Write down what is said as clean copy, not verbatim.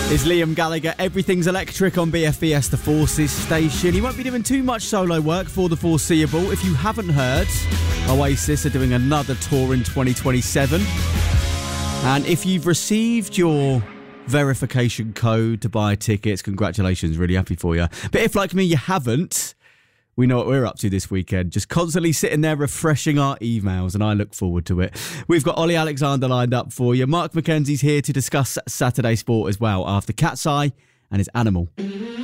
Is Liam Gallagher. Everything's electric on BFBS, the Forces station. He won't be doing too much solo work for the foreseeable. If you haven't heard, Oasis are doing another tour in 2027. And if you've received your verification code to buy tickets, congratulations, really happy for you. But if, like me, you haven't, we know what we're up to this weekend. Just constantly sitting there refreshing our emails, and I look forward to it. We've got Ollie Alexander lined up for you. Mark McKenzie's here to discuss Saturday sport as well after Cat's Eye and his Animal.